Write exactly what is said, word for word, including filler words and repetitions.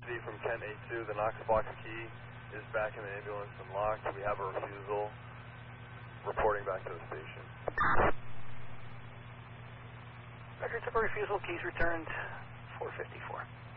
custody from Kent eight two. The Knox box key is back in the ambulance and locked. We have a refusal. Reporting back to the station. Record took a refusal. Keys returned. four fifty-four.